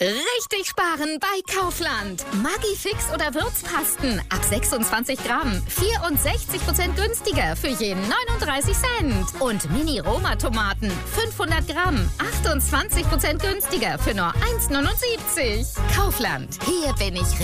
Richtig sparen bei Kaufland. Maggi-Fix oder Würzpasten ab 26 Gramm. 64% günstiger für je 39 Cent. Und Mini-Roma-Tomaten 500 Gramm. 28% günstiger für nur 1,79. Kaufland. Hier bin ich